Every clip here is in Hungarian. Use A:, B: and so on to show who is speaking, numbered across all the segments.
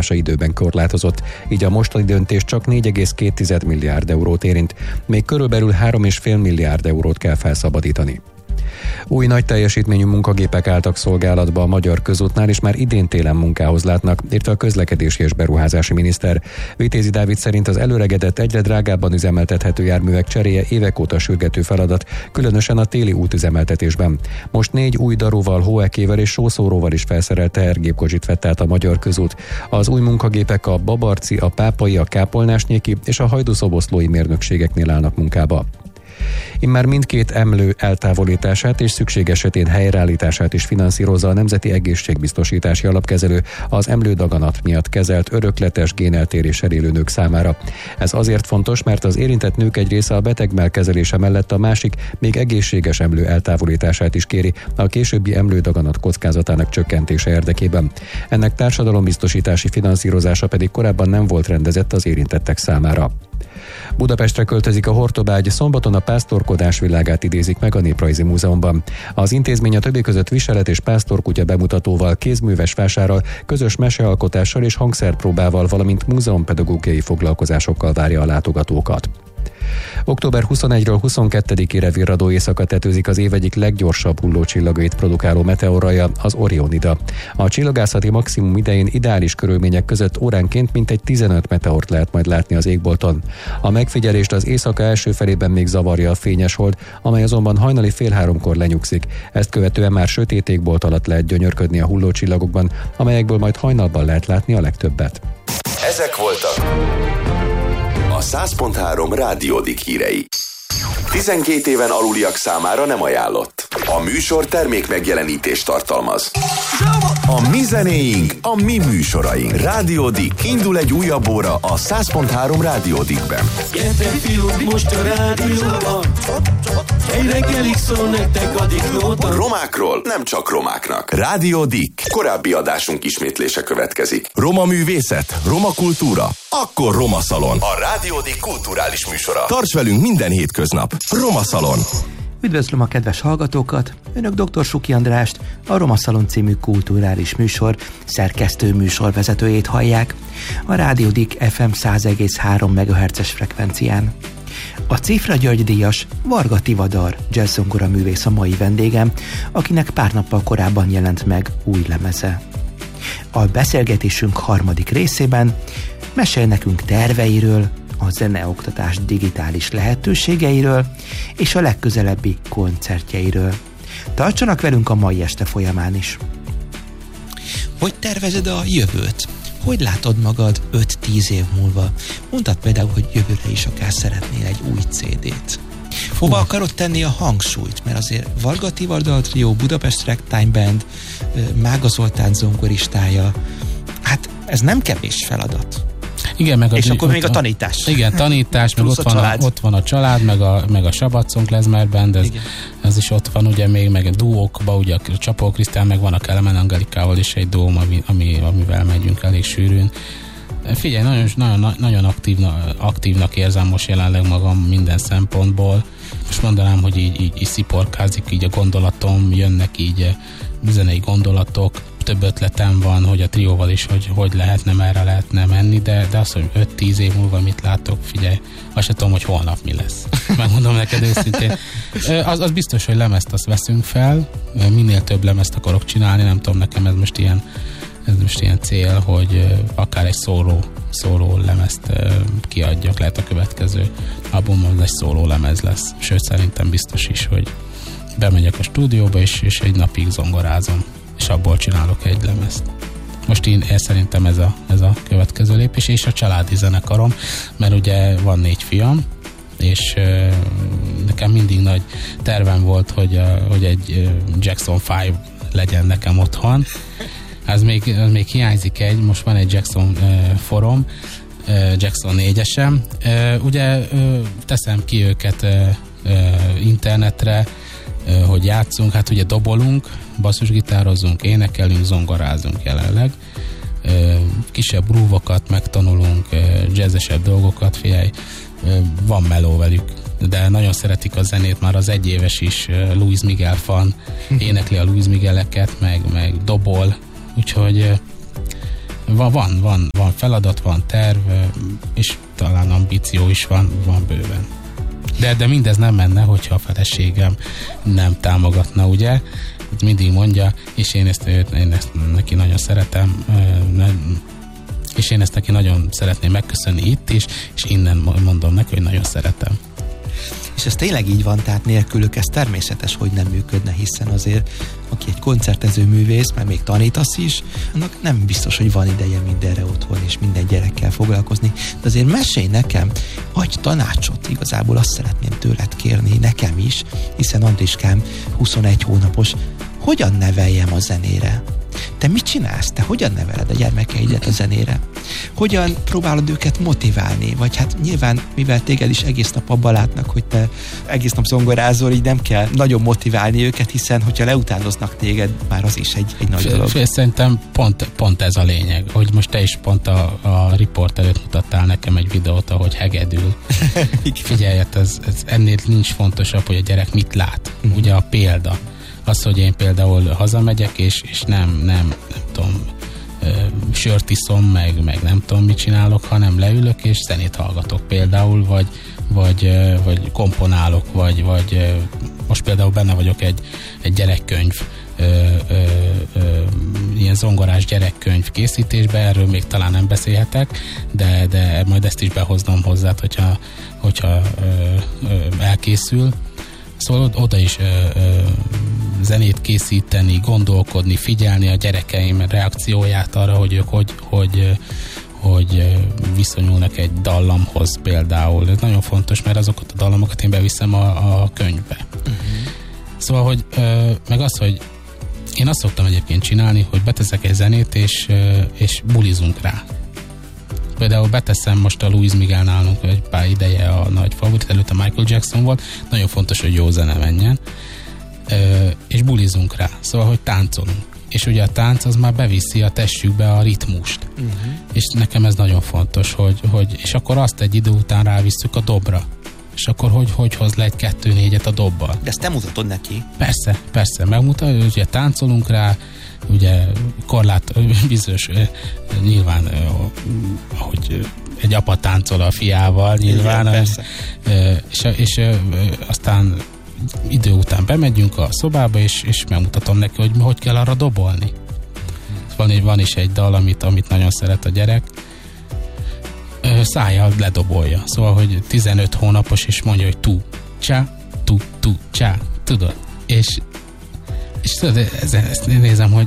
A: felhasználása időben korlátozott, így a mostani döntés csak 4,2 milliárd eurót érint, még körülbelül 3,5 milliárd eurót kell felszabadítani. Új nagy teljesítményű munkagépek álltak szolgálatba a Magyar Közútnál, és már idén télen munkához látnak, írta a közlekedési és beruházási miniszter. Vitézi Dávid szerint az előregedett, egyre drágábban üzemeltethető járművek cseréje évek óta sürgető feladat, különösen a téli útüzemeltetésben. Most 4 új daróval, hóekével és sószóróval is felszerelt tehergépkocsit vett át a Magyar Közút. Az új munkagépek a babarci, a pápai, a kápolnásnyéki és a hajdúszoboszlói mérnökségeknél állnak munkába. Immár mindkét emlő eltávolítását és szükség esetén helyreállítását is finanszírozza a Nemzeti Egészségbiztosítási Alapkezelő az emlődaganat miatt kezelt örökletes géneltéréssel élő nők számára. Ez azért fontos, mert az érintett nők egy része a beteggmell kezelése mellett a másik, még egészséges emlő eltávolítását is kéri a későbbi emlődaganat kockázatának csökkentése érdekében. Ennek társadalombiztosítási finanszírozása pedig korábban nem volt rendezett az érintettek számára. Budapestre költözik a Hortobágy, szombaton a pásztorkodás világát idézik meg a Néprajzi Múzeumban. Az intézmény a többi között viselet és pásztorkutya bemutatóval, kézműves vásárral, közös mesealkotással és hangszerpróbával, valamint múzeumpedagógiai foglalkozásokkal várja a látogatókat. Október 21-ről 22-ére virradó éjszaka tetőzik az év egyik leggyorsabb hullócsillagait produkáló meteorraja, az Orionida. A csillagászati maximum idején ideális körülmények között óránként mintegy 15 meteort lehet majd látni az égbolton. A megfigyelést az éjszaka első felében még zavarja a fényes hold, amely azonban hajnali 2:30-kor lenyugszik. Ezt követően már sötét égbolt alatt lehet gyönyörködni a hullócsillagokban, amelyekből majd hajnalban lehet látni a legtöbbet.
B: Ezek voltak a 100.3 Rádiódik hírei. 12 éven aluliak számára nem ajánlott. A műsor termék megjelenítést tartalmaz. A mi zenéink, a mi műsoraink. Rádiódik, indul egy újabb óra a 100.3 Rádiódikben.
C: Gyertek fiúk, most a rádióban, egy reggelig szól nektek a Diklóban.
B: Romákról nem csak romáknak. Rádiódik. Korábbi adásunk ismétlése következik. Roma művészet, roma kultúra, akkor Roma Szalon. A Rádiódik kulturális műsora. Tarts velünk minden hétköznap. Roma Szalon.
D: Üdvözlöm a kedves hallgatókat! Önök dr. Suki Andrást, a Roma Szalon című kulturális műsor szerkesztő műsorvezetőjét hallják a Rádiódik FM 100,3 MHz-es frekvencián. A Cifra György díjas Varga Tivadar jazzzongora művész a mai vendégem, akinek pár nappal korábban jelent meg új lemeze. A beszélgetésünk harmadik részében mesél nekünk terveiről, a zeneoktatás digitális lehetőségeiről és a legközelebbi koncertjeiről. Tartsanak velünk a mai este folyamán is.
E: Hogy tervezed a jövőt? Hogy látod magad 5-10 év múlva? Mondtad például, hogy jövőre is akár szeretnél egy új CD-t. Hova akarod tenni a hangsúlyt? Mert azért Varga Tivadar Trio, Budapest Ragtime Band, Mága Zoltán zongoristája, hát ez nem kevés feladat.
F: Igen, meg
E: és akkor még a tanítás.
F: Igen, tanítás, meg ott van a család, meg a Sabatzon Klezmer Band, ez is ott van, ugye még, meg a duókba, ugye a Csapó Krisztán, meg van a Kelemen Angelikával is egy duóm, amivel megyünk elég sűrűn. Figyelj, nagyon aktívnak érzem most jelenleg magam minden szempontból. Most mondanám, hogy így sziporkázik így a gondolatom, jönnek így zenei gondolatok, több ötletem van, hogy a trióval is, hogy lehetne, merre lehetne menni, de azt, hogy 5-10 év múlva mit látok, figyelj, azt sem tudom, hogy holnap mi lesz. Megmondom neked őszintén. Az biztos, hogy lemezt azt veszünk fel, minél több lemezt akarok csinálni, nem tudom, nekem ez most ilyen cél, hogy akár egy szóló lemezt kiadjak, lehet a következő albumon egy szóló lemez lesz. Sőt, szerintem biztos is, hogy bemegyek a stúdióba, és egy napig zongorázom, és abból csinálok egy lemezt. Most én szerintem ez a következő lépés, és a családi zenekarom, mert ugye van 4 fiam, és nekem mindig nagy tervem volt, hogy egy Jackson 5 legyen nekem otthon. Ez még hiányzik most van egy Jackson 4-om, Jackson 4-esem. Ugye teszem ki őket internetre, hogy játszunk, hát ugye dobolunk, basszusgitározunk, énekelünk, zongorázunk jelenleg. Kisebb groovokat megtanulunk, jazzesebb dolgokat, figyelj, van meló velük, de nagyon szeretik a zenét, már az 1 éves is Luis Miguel fan, énekli a Luis Migueleket, meg dobol, úgyhogy Van feladat, van terv, és talán ambíció is van bőven. De mindez nem menne, hogyha a feleségem nem támogatna, ugye? Mindig mondja, és én ezt neki nagyon szeretem, és én ezt neki nagyon szeretném megköszönni itt is, és innen mondom neki, hogy nagyon szeretem.
D: És ez tényleg így van, tehát nélkülük ez természetes, hogy nem működne, hiszen azért, aki egy koncertező művész, mert még tanítasz is, annak nem biztos, hogy van ideje mindenre otthon, és minden gyerekkel foglalkozni. De azért mesélj nekem, adj tanácsot, igazából azt szeretném tőled kérni, nekem is, hiszen Andriskám 21 hónapos, hogyan neveljem a zenére? Te mit csinálsz? Te hogyan neveled a gyermekeidet a zenére? Hogyan próbálod őket motiválni? Vagy hát nyilván, mivel téged is egész nap abban látnak, hogy te egész nap zongorázol, így nem kell nagyon motiválni őket, hiszen hogyha leutánoznak téged, már az is egy nagy dolog.
F: Szerintem pont ez a lényeg, hogy most te is pont a riport előtt mutattál nekem egy videót, ahogy hegedül. Figyelj, ez ennél nincs fontosabb, hogy a gyerek mit lát. Ugye a példa. Az, hogy én például hazamegyek, és nem tudom, sört iszom, meg nem tudom, mit csinálok, hanem leülök, és zenét hallgatok például, vagy komponálok, vagy most például benne vagyok egy gyerekkönyv, ilyen zongorás gyerekkönyv készítésbe, erről még talán nem beszélhetek, de majd ezt is behoznom hozzá, hogyha elkészül. Szóval oda is zenét készíteni, gondolkodni, figyelni a gyerekeim reakcióját arra, hogy ők hogy viszonyulnak egy dallamhoz például. Ez nagyon fontos, mert azokat a dallamokat én beviszem a könyvbe. Szóval, hogy meg az, hogy én azt szoktam egyébként csinálni, hogy beteszek egy zenét, és bulizunk rá. Például beteszem most a Louis Miguel nálunk egy pár ideje a nagy favorit, előtte Michael Jackson volt, nagyon fontos, hogy jó zene menjen, és bulizunk rá, szóval, hogy táncolunk. És ugye a tánc az már beviszi a testükbe a ritmust. És nekem ez nagyon fontos, hogy és akkor azt egy idő után rávisszük a dobra. És akkor hogy hoz le egy 2-4-et a dobbal.
D: De ezt te mutatod neki?
F: Persze, megmutatod, ugye táncolunk rá, ugye bizonyos nyilván, ahogy egy apa táncol a fiával, nyilván. Igen, és aztán idő után bemegyünk a szobába, és megmutatom neki, hogy kell arra dobolni. Van is egy dal, amit nagyon szeret a gyerek, szájjal ledobolja. Szóval, hogy 15 hónapos, és mondja, hogy tu, csá, tudod? És tudod, ezt nézem, hogy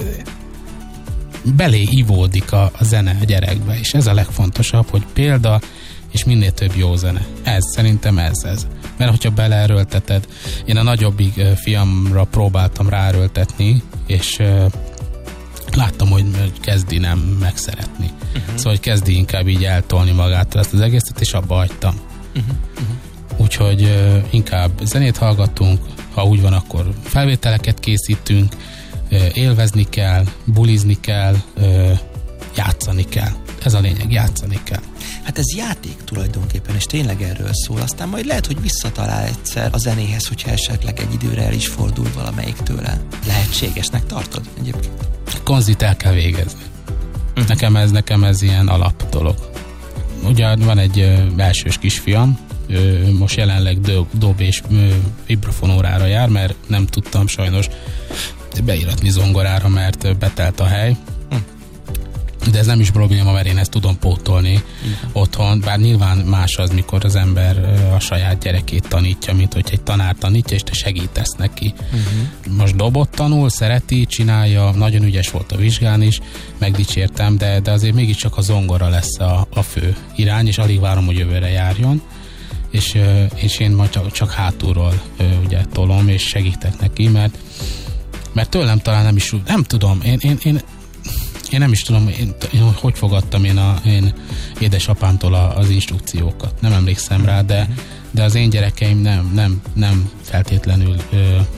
F: belé ivódik a zene a gyerekbe, és ez a legfontosabb, hogy példa, és minél több jó zene. Szerintem ez. Mert hogyha beleerőlteted, én a nagyobbik fiamra próbáltam ráerőltetni, és láttam, hogy kezdi nem megszeretni. Szóval, hogy kezdi inkább így eltolni magától ezt az egészet, és abba hagytam. Úgyhogy inkább zenét hallgatunk, ha úgy van, akkor felvételeket készítünk, élvezni kell, bulizni kell, játszani kell. Ez a lényeg, játszani kell.
D: Hát ez játék tulajdonképpen, és tényleg erről szól. Aztán majd lehet, hogy visszatalál egyszer a zenéhez, hogyha esetleg egy időre el is fordul valamelyik tőle. Lehetségesnek tartod egyébként?
F: Konzit el kell végezni. Nekem ez ilyen alap dolog. Ugye van egy elsős kisfiam, most jelenleg dob és vibrafonórára jár, mert nem tudtam sajnos beiratni zongorára, mert betelt a hely. De ez nem is probléma, mert én ezt tudom pótolni otthon, bár nyilván más az, mikor az ember a saját gyerekét tanítja, mint hogy egy tanár tanítja, és te segítesz neki. Most dobot tanul, szereti, csinálja, nagyon ügyes volt a vizsgán is, megdicsértem, de azért mégiscsak a zongora lesz a fő irány, és alig várom, hogy jövőre járjon, és én majd csak hátulról ugye tolom, és segítek neki, mert tőlem talán nem tudom, én nem is tudom, hogy fogadtam én édesapámtól az instrukciókat. Nem emlékszem rá, de az én gyerekeim nem feltétlenül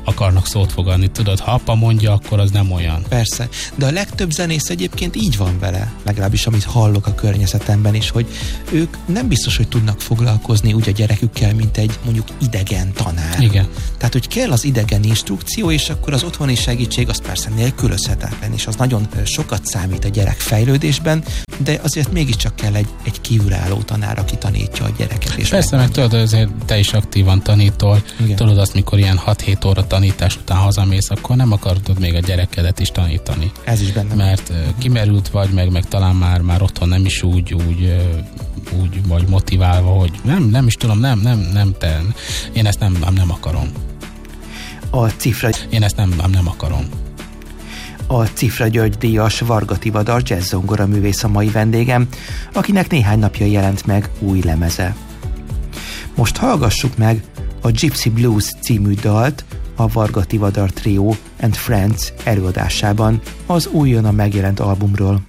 F: akarnak szót fogadni. Tudod, ha apa mondja, akkor az nem olyan.
E: Persze, de a legtöbb zenész egyébként így van vele, legalábbis amit hallok a környezetemben is, hogy ők nem biztos, hogy tudnak foglalkozni úgy a gyerekükkel, mint egy mondjuk idegen tanár.
F: Igen.
E: Tehát, hogy kell az idegen instrukció, és akkor az otthoni segítség az persze nélkülözhetetlen, és az nagyon sokat számít a gyerek fejlődésben, de azért mégiscsak kell egy kívülálló tanár, aki tanítja a gyereket. És
F: persze, meg tudod, azért te is aktívan tanítol. Igen. Tudod azt, mikor ilyen 6-7 óra tanítás után hazamész, akkor nem akarod még a gyerekedet is tanítani.
E: Ez is benne.
F: Mert kimerült vagy, meg talán már otthon nem is úgy vagy motiválva, hogy nem is tudom, nem te. Én ezt nem akarom. Én ezt nem akarom.
D: A Cifra György díjas Varga Tivadar jazzzongora művész a mai vendégem, akinek néhány napja jelent meg új lemeze. Most hallgassuk meg a Gypsy Blues című dalt a Varga Tivadar Trio and Friends előadásában az újonnan megjelent albumról.